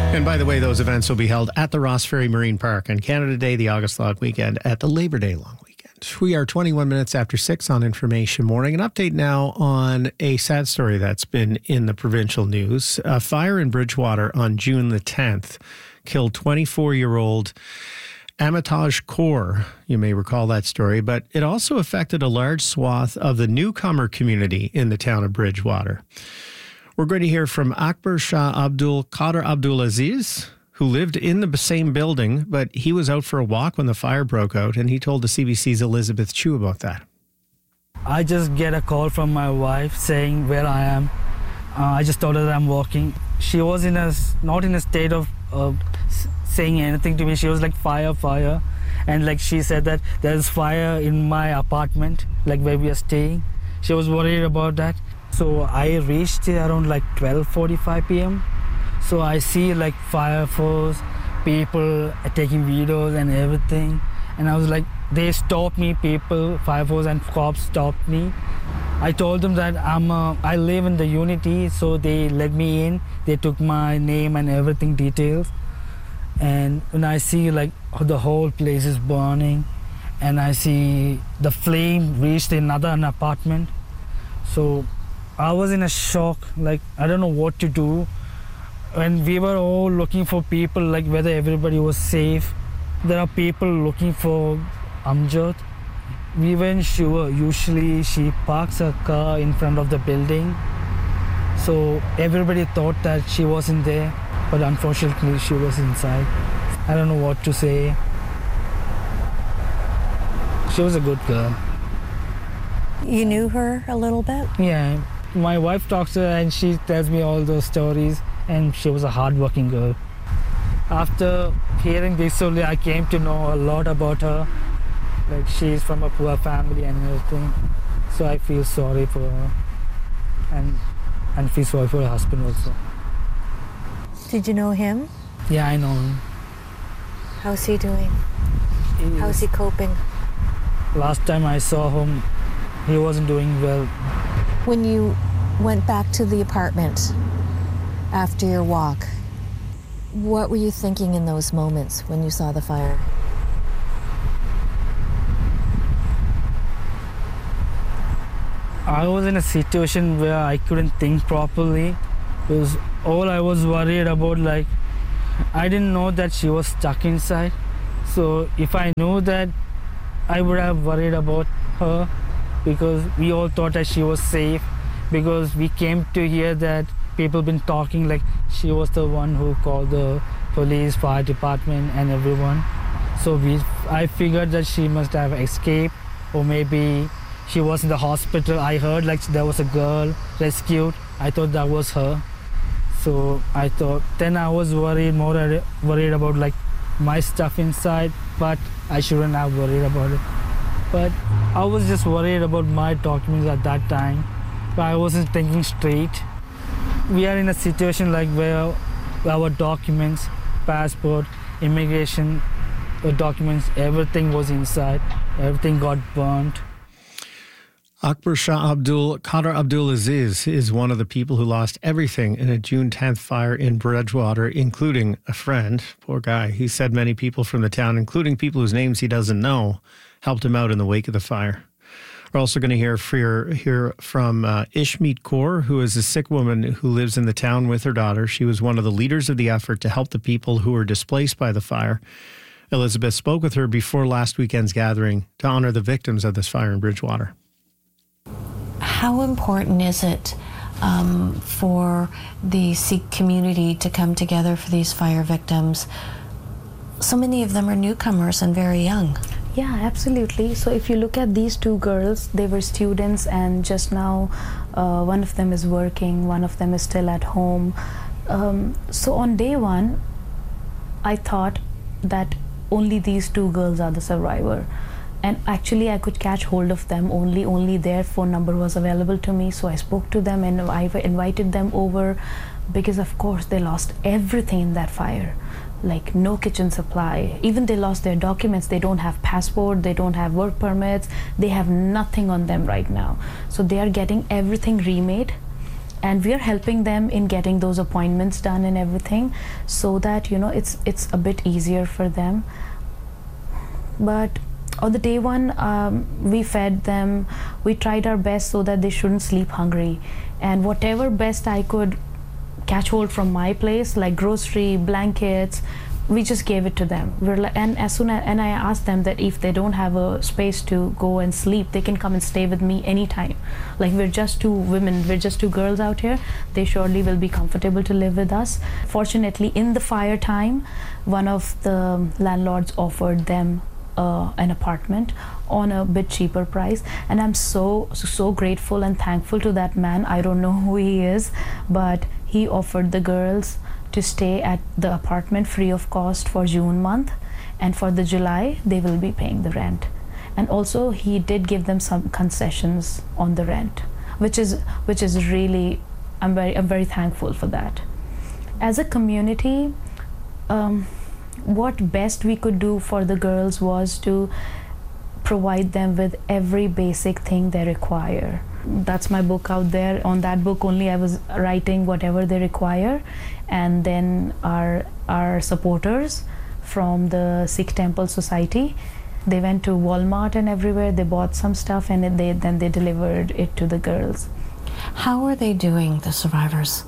And by the way, those events will be held at the Ross Ferry Marine Park on Canada Day, the August long weekend, at the Labor Day long weekend. We are 21 minutes after 6 on Information Morning. An update now on a sad story that's been in the provincial news. A fire in Bridgewater on June the 10th killed 24-year-old Amitaj Kaur. You may recall that story, but it also affected a large swath of the newcomer community in the town of Bridgewater. We're going to hear from Akbar Shah Abdul Qadir Abdulaziz, who lived in the same building, but he was out for a walk when the fire broke out, and he told the CBC's Elizabeth Chu about that. I just get a call from my wife saying where I am. I just told her that I'm walking. She was not in a state of saying anything to me. She was like, fire. And like she said that there's fire in my apartment, like where we are staying. She was worried about that. So I reached around like 12:45 p.m. So I see like fire force, people taking videos and everything. And I was like, they stopped me, fire force and cops stopped me. I told them that I live in the Unity, so they let me in. They took my name and everything, details. And when I see like the whole place is burning, and I see the flame reached another apartment. So I was in a shock, like I don't know what to do. When we were all looking for people, like whether everybody was safe. There are people looking for Amjad. We weren't sure. Usually she parks her car in front of the building. So everybody thought that she wasn't there, but unfortunately she was inside. I don't know what to say. She was a good girl. You knew her a little bit? Yeah. My wife talks to her and she tells me all those stories, and she was a hard-working girl. After hearing this only, I came to know a lot about her. Like she's from a poor family and everything. So I feel sorry for her, and feel sorry for her husband also. Did you know him? Yeah, I know him. How's he doing? How's he coping? Last time I saw him, he wasn't doing well. When you went back to the apartment after your walk, what were you thinking in those moments when you saw the fire? I was in a situation where I couldn't think properly. Because all I was worried about, like, I didn't know that she was stuck inside. So if I knew that, I would have worried about her, because we all thought that she was safe, because we came to hear that people been talking like she was the one who called the police, fire department and everyone. So I figured that she must have escaped, or maybe she was in the hospital. I heard like there was a girl rescued. I thought that was her. So I thought, then I was worried about like my stuff inside, but I shouldn't have worried about it. But I was just worried about my documents at that time, but I wasn't thinking straight. We are in a situation like where our documents, passport, immigration documents, everything was inside. Everything got burnt. Akbar Shah Abdul Qadir Abdulaziz is one of the people who lost everything in a June 10th fire in Bridgewater, including a friend. Poor guy. He said many people from the town, including people whose names he doesn't know, helped him out in the wake of the fire. We're also going to hear from Ishmeet Kaur, who is a sick woman who lives in the town with her daughter. She was one of the leaders of the effort to help the people who were displaced by the fire. Elizabeth spoke with her before last weekend's gathering to honor the victims of this fire in Bridgewater. How important is it for the Sikh community to come together for these fire victims? So many of them are newcomers and very young. Yeah, absolutely. So if you look at these two girls, they were students, and just now one of them is working, one of them is still at home. So on day one, I thought that only these two girls are the survivor. And actually I could catch hold of them, only their phone number was available to me. So I spoke to them and I invited them over, because of course they lost everything in that fire. Like no kitchen supply, even they lost their documents. They don't have passport, they don't have work permits, they have nothing on them right now. So they are getting everything remade, and we are helping them in getting those appointments done and everything, so that it's a bit easier for them. But on the day one, we fed them. We tried our best so that they shouldn't sleep hungry, and whatever best I could catch hold from my place, like grocery, blankets, we just gave it to them. And I asked them that if they don't have a space to go and sleep, they can come and stay with me anytime. Like, we're just two women, we're just two girls out here. They surely will be comfortable to live with us. Fortunately, in the fire time, one of the landlords offered them an apartment on a bit cheaper price, and I'm so grateful and thankful to that man. I don't know who he is, but he offered the girls to stay at the apartment free of cost for June month, and for the July they will be paying the rent. And also he did give them some concessions on the rent, which is really, I'm very thankful for that. As a community, what best we could do for the girls was to provide them with every basic thing they require. That's my book out there. On that book only I was writing whatever they require, and then our supporters from the Sikh Temple Society, they went to Walmart and everywhere, they bought some stuff, and then they delivered it to the girls. How are they doing, the survivors?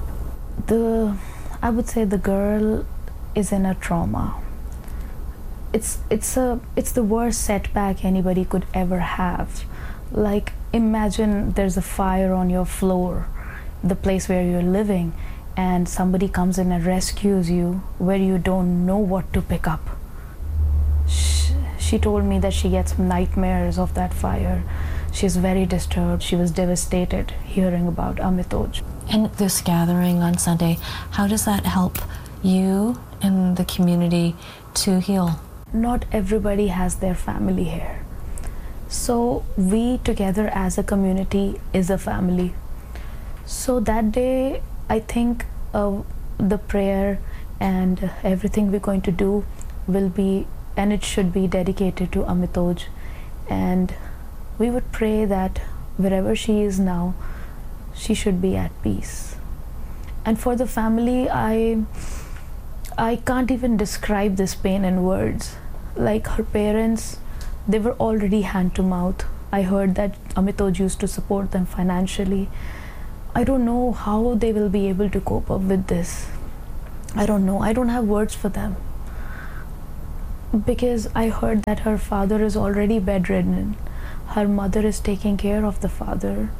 I would say the girl is in a trauma. It's the worst setback anybody could ever have. Like, imagine there's a fire on your floor, the place where you're living, and somebody comes in and rescues you where you don't know what to pick up. She told me that she gets nightmares of that fire. She's very disturbed. She was devastated hearing about Amitoj. And this gathering on Sunday, how does that help you and the community to heal? Not everybody has their family here. So we together as a community is a family. So that day, I think the prayer and everything we're going to do will be, and it should be dedicated to Amitoj. And we would pray that wherever she is now, she should be at peace. And for the family, I can't even describe this pain in words. Like, her parents, they were already hand to mouth. I heard that Amitoj used to support them financially. I don't know how they will be able to cope up with this. I don't know. I don't have words for them. Because I heard that her father is already bedridden. Her mother is taking care of the father.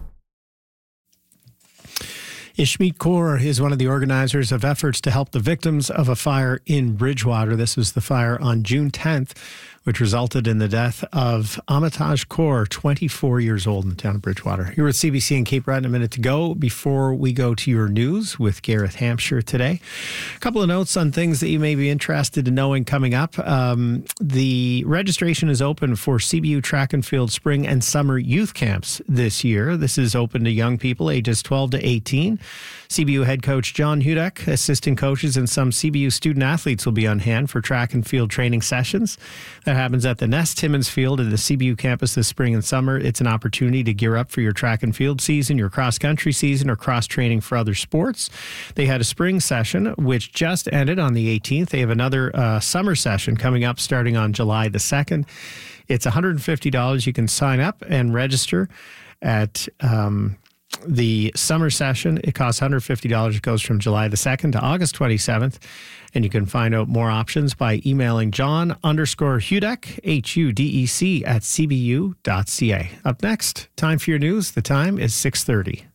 Ishmeet Kaur is one of the organizers of efforts to help the victims of a fire in Bridgewater. This was the fire on June 10th, which resulted in the death of Amitoj Kaur, 24 years old, in the town of Bridgewater. You're at CBC in Cape Breton. A minute to go before we go to your news with Gareth Hampshire today. A couple of notes on things that you may be interested in knowing coming up. The registration is open for CBU Track and Field Spring and Summer Youth Camps this year. This is open to young people ages 12 to 18. CBU head coach John Hudak, assistant coaches, and some CBU student athletes will be on hand for track and field training sessions. That happens at the Nest Timmins Field at the CBU campus this spring and summer. It's an opportunity to gear up for your track and field season, your cross-country season, or cross-training for other sports. They had a spring session, which just ended on the 18th. They have another summer session coming up starting on July the 2nd. It's $150. You can sign up and register at the summer session. It costs $150. It goes from July the 2nd to August 27th. And you can find out more options by emailing John_Hudak, HUDEC, at cbu.ca. Up next, time for your news. The time is 6:30.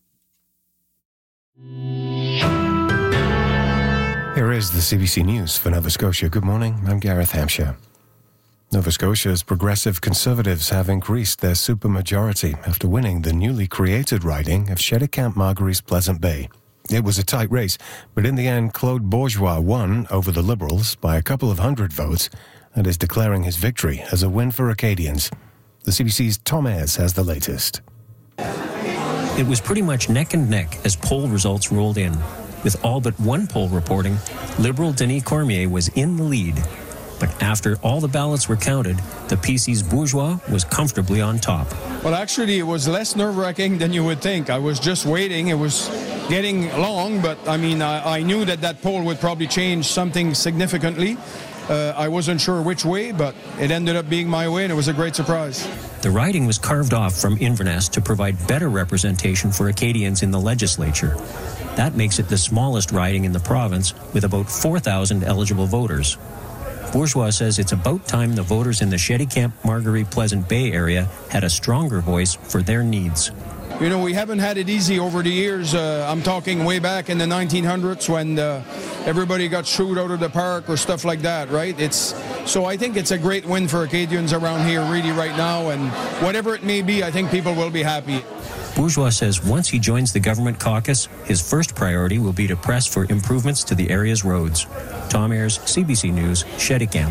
Here is the CBC News for Nova Scotia. Good morning. I'm Gareth Hampshire. Nova Scotia's progressive Conservatives have increased their supermajority after winning the newly created riding of Cheticamp-Margary's Pleasant Bay. It was a tight race, but in the end, Claude Bourgeois won over the Liberals by a couple of hundred votes and is declaring his victory as a win for Acadians. The CBC's Tom Ayres has the latest. It was pretty much neck and neck as poll results rolled in. With all but one poll reporting, Liberal Denis Cormier was in the lead. But after all the ballots were counted, the PC's Bourgeois was comfortably on top. Well, actually, it was less nerve-wracking than you would think. I was just waiting. It was getting long, but I mean, I knew that poll would probably change something significantly. I wasn't sure which way, but it ended up being my way, and it was a great surprise. The riding was carved off from Inverness to provide better representation for Acadians in the legislature. That makes it the smallest riding in the province, with about 4,000 eligible voters. Bourgeois says it's about time the voters in the Cheticamp, Marguerite, Pleasant Bay area had a stronger voice for their needs. You know, we haven't had it easy over the years. I'm talking way back in the 1900s when everybody got shooed out of the park or stuff like that, right? So I think it's a great win for Acadians around here really right now, and whatever it may be, I think people will be happy. Bourgeois says once he joins the government caucus, his first priority will be to press for improvements to the area's roads. Tom Ayers, CBC News, Cheticamp.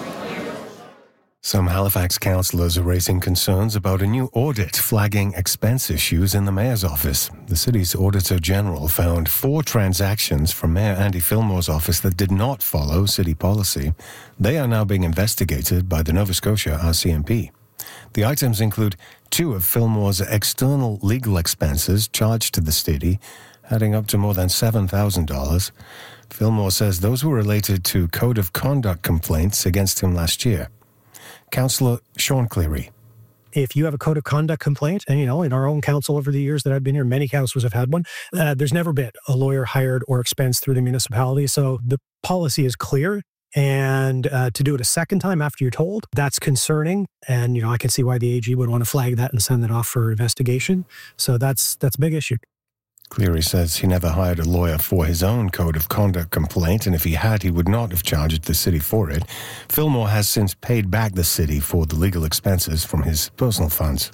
Some Halifax councillors are raising concerns about a new audit flagging expense issues in the mayor's office. The city's Auditor General found 4 transactions from Mayor Andy Fillmore's office that did not follow city policy. They are now being investigated by the Nova Scotia RCMP. The items include 2 of Fillmore's external legal expenses charged to the city, adding up to more than $7,000. Fillmore says those were related to code of conduct complaints against him last year. Councillor Sean Cleary. If you have a code of conduct complaint, and in our own council over the years that I've been here, many councillors have had one, there's never been a lawyer hired or expensed through the municipality. So the policy is clear. And to do it a second time after you're told, that's concerning. And, I can see why the AG would want to flag that and send it off for investigation. So that's a big issue. Cleary says he never hired a lawyer for his own code of conduct complaint, and if he had, he would not have charged the city for it. Fillmore has since paid back the city for the legal expenses from his personal funds.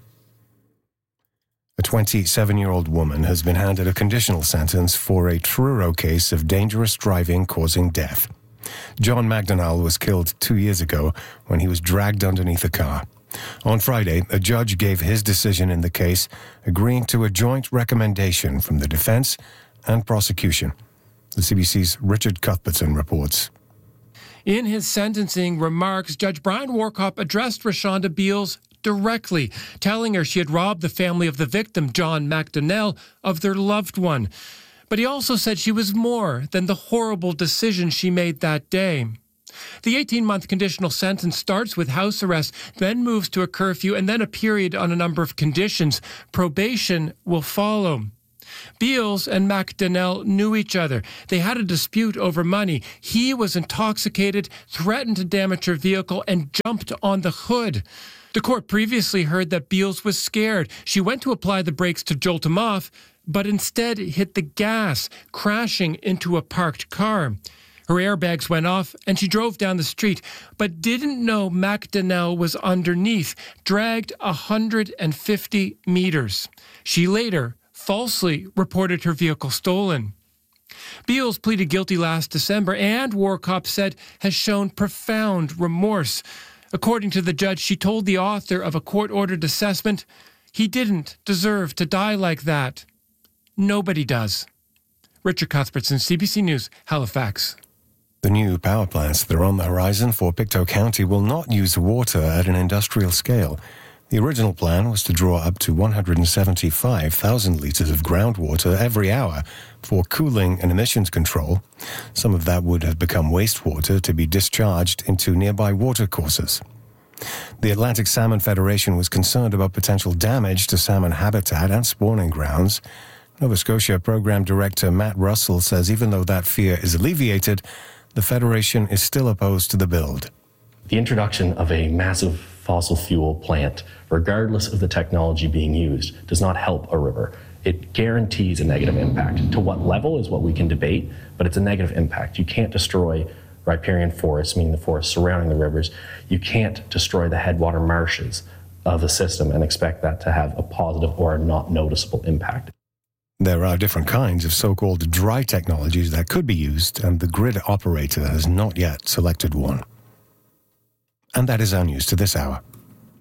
A 27-year-old woman has been handed a conditional sentence for a Truro case of dangerous driving causing death. John McDonnell was killed 2 years ago when he was dragged underneath a car. On Friday, a judge gave his decision in the case, agreeing to a joint recommendation from the defense and prosecution. The CBC's Richard Cuthbertson reports. In his sentencing remarks, Judge Brian Warkop addressed Rashonda Beals directly, telling her she had robbed the family of the victim, John McDonnell, of their loved one. But he also said she was more than the horrible decision she made that day. The 18-month conditional sentence starts with house arrest, then moves to a curfew, and then a period on a number of conditions. Probation will follow. Beals and McDonnell knew each other. They had a dispute over money. He was intoxicated, threatened to damage her vehicle, and jumped on the hood. The court previously heard that Beals was scared. She went to apply the brakes to jolt him off, but instead hit the gas, crashing into a parked car. Her airbags went off and she drove down the street, but didn't know McDonnell was underneath, dragged 150 meters. She later falsely reported her vehicle stolen. Beals pleaded guilty last December and, Warkop said, has shown profound remorse. According to the judge, she told the author of a court-ordered assessment, "He didn't deserve to die like that." Nobody does. Richard Cuthbertson, CBC News, Halifax. The new power plants that are on the horizon for Pictou County will not use water at an industrial scale. The original plan was to draw up to 175,000 litres of groundwater every hour for cooling and emissions control. Some of that would have become wastewater to be discharged into nearby watercourses. The Atlantic Salmon Federation was concerned about potential damage to salmon habitat and spawning grounds. Nova Scotia Program Director Matt Russell says even though that fear is alleviated, the Federation is still opposed to the build. The introduction of a massive fossil fuel plant, regardless of the technology being used, does not help a river. It guarantees a negative impact. To what level is what we can debate, but it's a negative impact. You can't destroy riparian forests, meaning the forests surrounding the rivers. You can't destroy the headwater marshes of the system and expect that to have a positive or a not noticeable impact. There are different kinds of so-called dry technologies that could be used, and the grid operator has not yet selected one. And that is our news to this hour.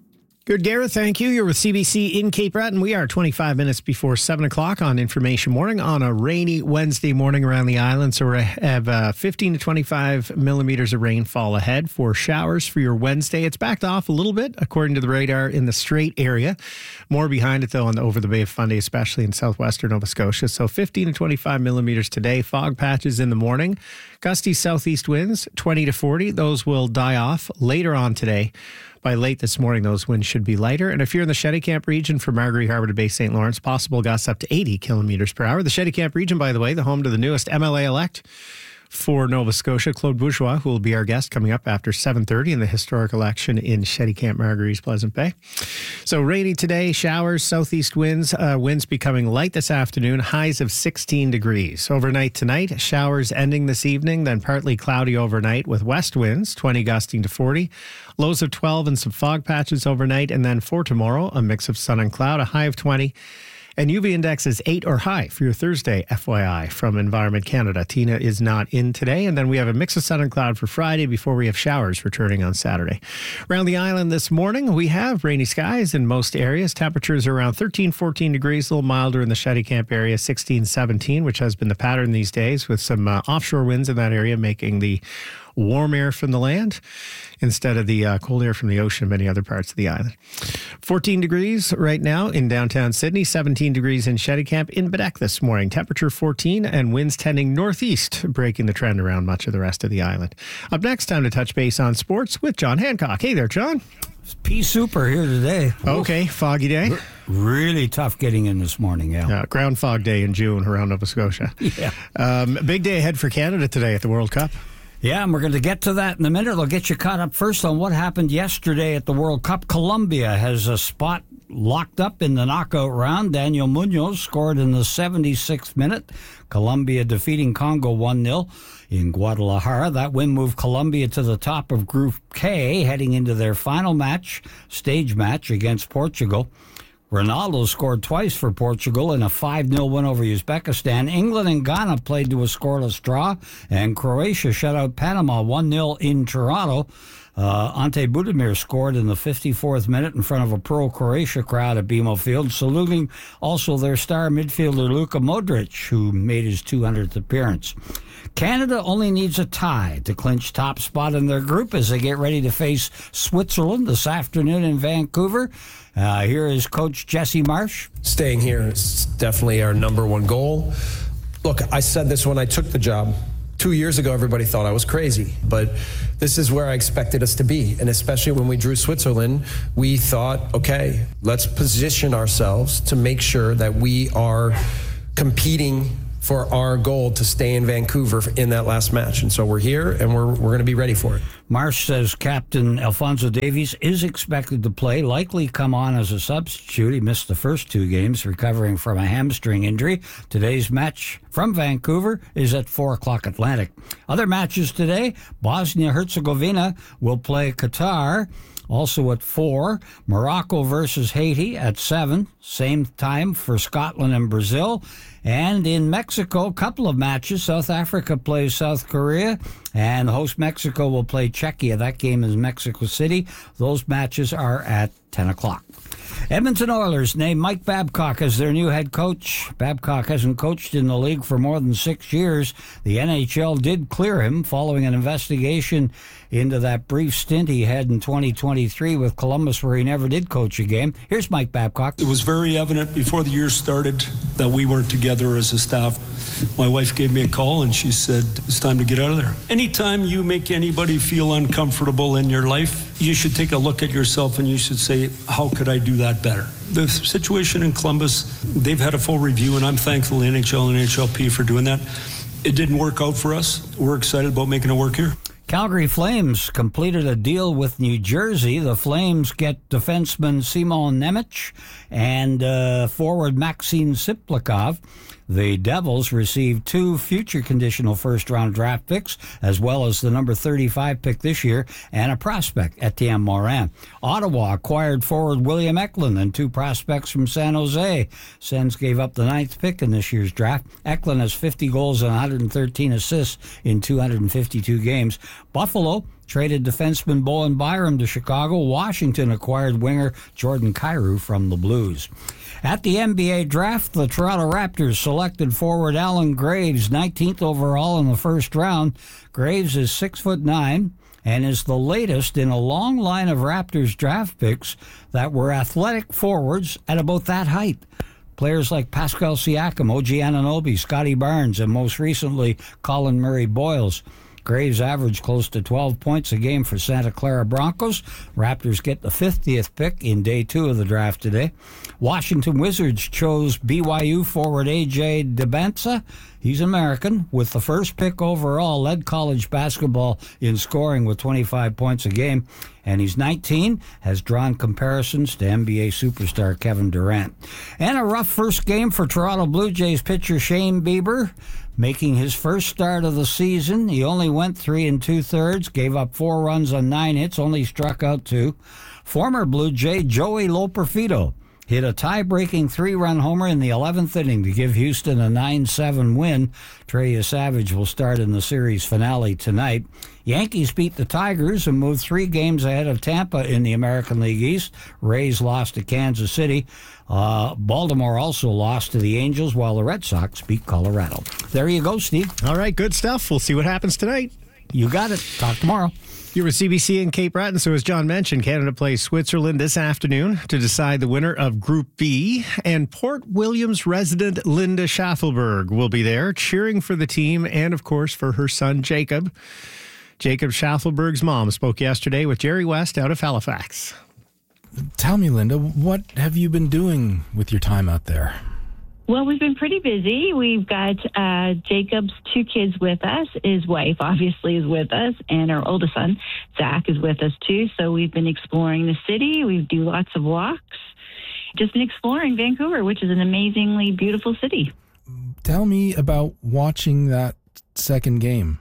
Good, Gareth. Thank you. You're with CBC in Cape Breton. We are 25 minutes before 7 o'clock on Information Morning on a rainy Wednesday morning around the island. So we have 15 to 25 millimeters of rainfall ahead for showers for your Wednesday. It's backed off a little bit, according to the radar, in the Strait area. More behind it, though, over the Bay of Fundy, especially in southwestern Nova Scotia. So 15 to 25 millimeters today. Fog patches in the morning. Gusty southeast winds, 20 to 40. Those will die off later on today. By late this morning, those winds should be lighter. And if you're in the Shettycamp region from Margaree Harbour to Bay St. Lawrence, possible gusts up to 80 kilometers per hour. The Shettycamp region, by the way, the home to the newest MLA-elect for Nova Scotia, Claude Bourgeois, who will be our guest coming up after 7:30 in the historic election in Shettycamp, Margaree's Pleasant Bay. So rainy today, showers, southeast winds, winds becoming light this afternoon, highs of 16 degrees. Overnight tonight, showers ending this evening, then partly cloudy overnight with west winds, 20 gusting to 40. Lows of 12 and some fog patches overnight. And then for tomorrow, a mix of sun and cloud, a high of 20. And UV index is 8 or high for your Thursday, FYI, from Environment Canada. Tina is not in today. And then we have a mix of sun and cloud for Friday before we have showers returning on Saturday. Around the island this morning, we have rainy skies in most areas. Temperatures are around 13, 14 degrees, a little milder in the Shettycamp area, 16, 17, which has been the pattern these days with some offshore winds in that area making the warm air from the land instead of the cold air from the ocean in many other parts of the island. 14 degrees right now in downtown Sydney, 17 degrees in Shettycamp. In Badek this morning, temperature 14 and winds tending northeast, breaking the trend around much of the rest of the island. Up next, time to touch base on sports with John Hancock. Hey there, John. Pea Super here today. Okay, foggy day. Really tough getting in this morning, ground fog day in June around Nova Scotia. Yeah. Big day ahead for Canada today at the World Cup. Yeah, and we're going to get to that in a minute. I'll get you caught up first on what happened yesterday at the World Cup. Colombia has a spot locked up in the knockout round. Daniel Munoz scored in the 76th minute. Colombia defeating Congo 1-0 in Guadalajara. That win moved Colombia to the top of Group K, heading into their final stage match against Portugal. Ronaldo scored twice for Portugal in a 5-0 win over Uzbekistan. England and Ghana played to a scoreless draw, and Croatia shut out Panama 1-0 in Toronto. Ante Budimir scored in the 54th minute in front of a pro-Croatia crowd at BMO Field, saluting also their star midfielder Luka Modric, who made his 200th appearance. Canada only needs a tie to clinch top spot in their group as they get ready to face Switzerland this afternoon in Vancouver. Here is Coach Jesse Marsh. Staying here is definitely our number one goal. Look, I said this when I took the job. 2 years ago, everybody thought I was crazy, but this is where I expected us to be. And especially when we drew Switzerland, we thought, okay, let's position ourselves to make sure that we are competing for our goal to stay in Vancouver in that last match. And so we're here, and we're going to be ready for it. Marsh says Captain Alphonso Davies is expected to play, likely come on as a substitute. He missed the first 2 games, recovering from a hamstring injury. Today's match from Vancouver is at 4 o'clock Atlantic. Other matches today, Bosnia-Herzegovina will play Qatar. Also at 4, Morocco versus Haiti at 7, same time for Scotland and Brazil. And in Mexico, a couple of matches. South Africa plays South Korea, and host Mexico will play Czechia. That game is Mexico City. Those matches are at 10 o'clock. Edmonton Oilers named Mike Babcock as their new head coach. Babcock hasn't coached in the league for more than 6 years. The NHL did clear him following an investigation into that brief stint he had in 2023 with Columbus where he never did coach a game. Here's Mike Babcock. It was very evident before the year started that we weren't together as a staff. My wife gave me a call and she said, it's time to get out of there. Anytime you make anybody feel uncomfortable in your life, you should take a look at yourself and you should say, how could I do that better? The situation in Columbus, they've had a full review, and I'm thankful to NHL and NHLP for doing that. It didn't work out for us. We're excited about making it work here. Calgary Flames completed a deal with New Jersey. The Flames get defenseman Simon Nemec and forward Maxim Siplikov. The Devils received 2 future conditional first-round draft picks, as well as the number 35 pick this year, and a prospect, Etienne Morin. Ottawa acquired forward William Eklund and 2 prospects from San Jose. Sens gave up the 9th pick in this year's draft. Eklund has 50 goals and 113 assists in 252 games. Buffalo traded defenseman Bowen Byram to Chicago. Washington acquired winger Jordan Kyrou from the Blues. At the NBA draft, the Toronto Raptors selected forward Alan Graves, 19th overall in the first round. Graves is 6'9" and is the latest in a long line of Raptors draft picks that were athletic forwards at about that height. Players like Pascal Siakam, OG Anunoby, Scotty Barnes, and most recently Colin Murray-Boyles. Graves averaged close to 12 points a game for Santa Clara Broncos. Raptors get the 50th pick in day 2 of the draft today. Washington Wizards chose BYU forward A.J. Debinsa. He's American. With the first pick overall, led college basketball in scoring with 25 points a game. And he's 19, has drawn comparisons to NBA superstar Kevin Durant. And a rough first game for Toronto Blue Jays pitcher Shane Bieber. Making his first start of the season, he only went 3 2/3, gave up 4 runs on 9 hits, only struck out 2. Former Blue Jay Joey Loperfido hit a tie-breaking 3-run homer in the 11th inning to give Houston a 9-7 win. Trey Savage will start in the series finale tonight. Yankees beat the Tigers and moved 3 games ahead of Tampa in the American League East. Rays lost to Kansas City. Baltimore also lost to the Angels, while the Red Sox beat Colorado. There you go, Steve. All right, good stuff. We'll see what happens tonight. You got it. Talk tomorrow. You're with CBC in Cape Breton. So as John mentioned, Canada plays Switzerland this afternoon to decide the winner of Group B. And Port Williams resident Linda Schaffelberg will be there cheering for the team and, of course, for her son Jacob. Jacob Schaffelberg's mom spoke yesterday with Jerry West out of Halifax. Tell me, Linda, what have you been doing with your time out there? Well, we've been pretty busy. We've got Jacob's 2 kids with us. His wife, obviously, is with us. And our oldest son, Zach, is with us, too. So we've been exploring the city. We do lots of walks. Just been exploring Vancouver, which is an amazingly beautiful city. Tell me about watching that second game.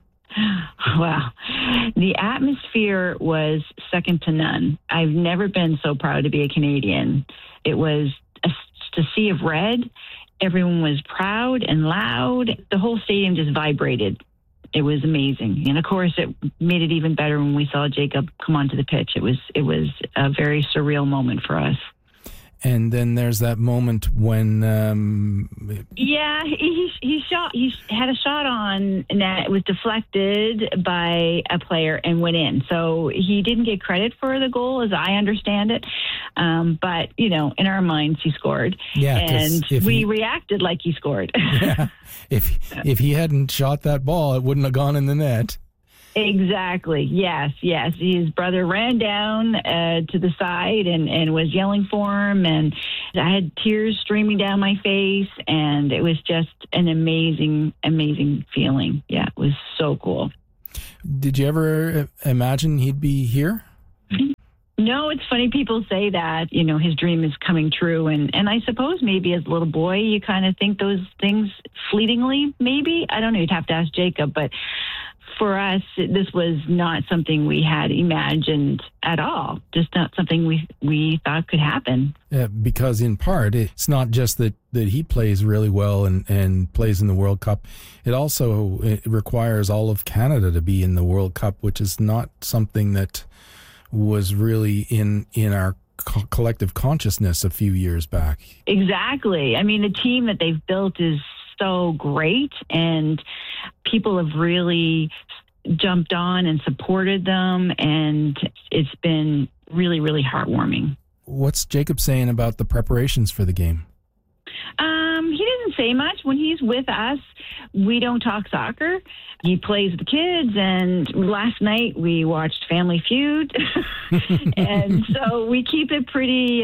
Wow. The atmosphere was second to none. I've never been so proud to be a Canadian. It was a sea of red. Everyone was proud and loud. The whole stadium just vibrated. It was amazing. And of course, it made it even better when we saw Jacob come onto the pitch. It was a very surreal moment for us. And then there's that moment when he had a shot on net. It was deflected by a player and went in. So he didn't get credit for the goal, as I understand it. But in our minds, he scored. Yeah, and we reacted like he scored. Yeah. If he hadn't shot that ball, it wouldn't have gone in the net. Exactly. Yes. His brother ran down to the side and was yelling for him, and I had tears streaming down my face, and it was just an amazing, amazing feeling. Yeah, it was so cool. Did you ever imagine he'd be here? No, it's funny people say that, his dream is coming true. And I suppose maybe as a little boy, you kind of think those things fleetingly, maybe. I don't know. You'd have to ask Jacob. But for us, this was not something we had imagined at all. Just not something we thought could happen. Yeah, because in part, it's not just that he plays really well and plays in the World Cup. It also requires all of Canada to be in the World Cup, which is not something that was really in our collective consciousness a few years back. Exactly. I mean, the team that they've built is so great, and people have really jumped on and supported them, and it's been really, really heartwarming. What's Jacob saying about the preparations for the game? He doesn't say much. When he's with us, we don't talk soccer. He plays with the kids, and last night we watched Family Feud, and so we keep it pretty.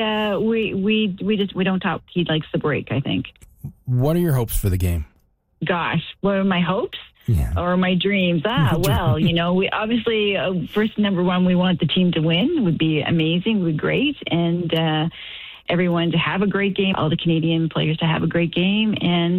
We don't talk. He likes the break, I think. What are your hopes for the game? Gosh, what are my hopes? Yeah. Or my dreams? Well, we obviously, first, number one, we want the team to win. It would be amazing. It would be great. And everyone to have a great game, all the Canadian players to have a great game. And,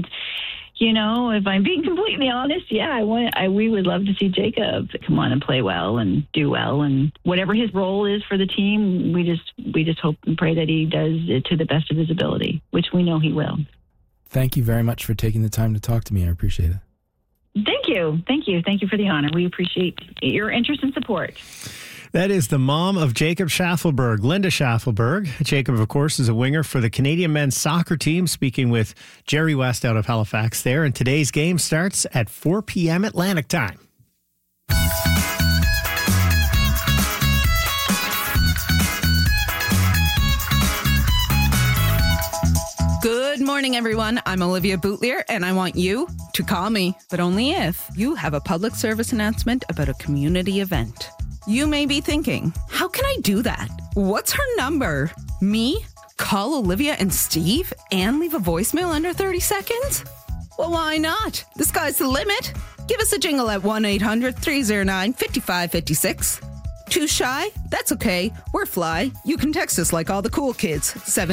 if I'm being completely honest, we would love to see Jacob come on and play well and do well. And whatever his role is for the team, we just hope and pray that he does it to the best of his ability, which we know he will. Thank you very much for taking the time to talk to me. I appreciate it. Thank Thank you. Thank you. Thank you for the honor. We appreciate your interest and support. That is the mom of Jacob Schaffelberg, Linda Schaffelberg. Jacob, of course, is a winger for the Canadian men's soccer team, speaking with Jerry West out of Halifax there. And today's game starts at 4 p.m. Atlantic time. Good morning, everyone. I'm Olivia Boutlier, and I want you to call me, but only if you have a public service announcement about a community event. You may be thinking, how can I do that? What's her number? Me? Call Olivia and Steve and leave a voicemail under 30 seconds? Well, why not? The sky's the limit. Give us a jingle at 1-800-309-5556. Too shy? That's okay. We're fly. You can text us like all the cool kids.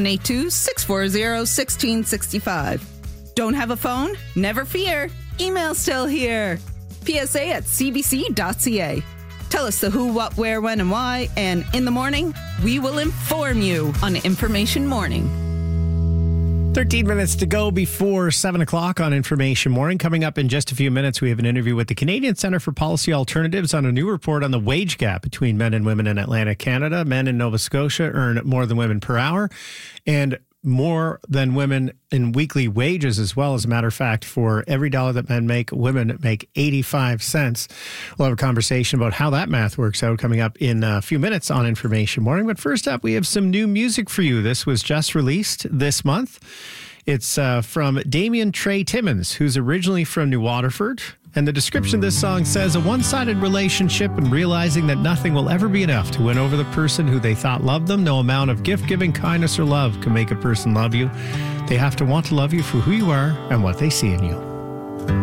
782-640-1665. Don't have a phone? Never fear. Email's still here. PSA@cbc.ca. Tell us the who, what, where, when, and why. And in the morning, we will inform you on Information Morning. 13 minutes to go before 7 o'clock on Information Morning. Coming up in just a few minutes, we have an interview with the Canadian Centre for Policy Alternatives on a new report on the wage gap between men and women in Atlantic Canada. Men in Nova Scotia earn more than women per hour and more than women in weekly wages as well. As a matter of fact, for every dollar that men make, women make 85 cents. We'll have a conversation about how that math works out coming up in a few minutes on Information Morning. But first up, we have some new music for you. This was just released this month. It's from Damien Trey Timmons, who's originally from New Waterford. And the description of this song says, a one-sided relationship and realizing that nothing will ever be enough to win over the person who they thought loved them. No amount of gift-giving, kindness, or love can make a person love you. They have to want to love you for who you are and what they see in you.